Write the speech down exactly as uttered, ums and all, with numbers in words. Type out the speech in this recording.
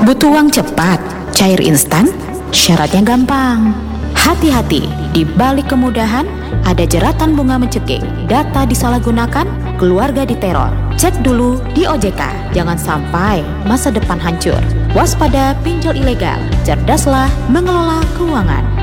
Butuh uang cepat, cair instan, syaratnya gampang. Hati-hati, di balik kemudahan ada jeratan bunga mencekik. Data disalahgunakan, keluarga diteror. Cek dulu di O J K, jangan sampai masa depan hancur. Waspada pinjol ilegal, cerdaslah mengelola keuangan.